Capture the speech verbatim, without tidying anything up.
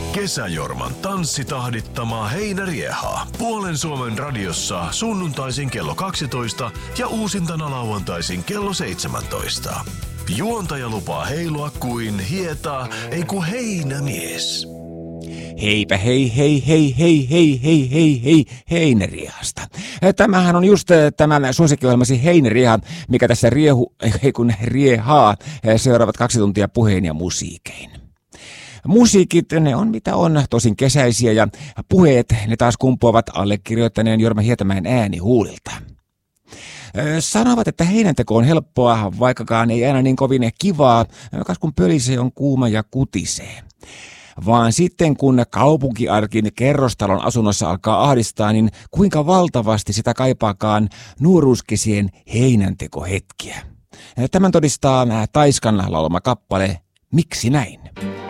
Kesäjorman tanssitahdittamaa heinäriehaa. Puolen Suomen radiossa sunnuntaisin kello kaksitoista ja uusintana lauantaisin kello seitsemäntoista. Juontaja lupaa heilua kuin hieta, ei ku heinämies. Heipä hei hei hei hei hei hei hei hei heinäriehasta. Tämähän on just tämä suosikkiohjelmasi Heinärieha, mikä tässä riehu, ei kun riehaa seuraavat kaksi tuntia puheen ja musiikein. Musiikit, ne on mitä on, tosin kesäisiä, ja puheet, ne taas kumpuavat allekirjoittaneen Jorma Hietämäen äänihuulilta. Sanovat, että heinänteko on helppoa, vaikkakaan ei aina niin kovin kivaa, kas kun pölisee on kuuma ja kutisee. Vaan sitten kun kaupunkiarkin kerrostalon asunnossa alkaa ahdistaa, niin kuinka valtavasti sitä kaipaakaan nuoruuskesien heinäntekohetkiä. Tämän todistaa Taiskan laulama kappale Miksi näin?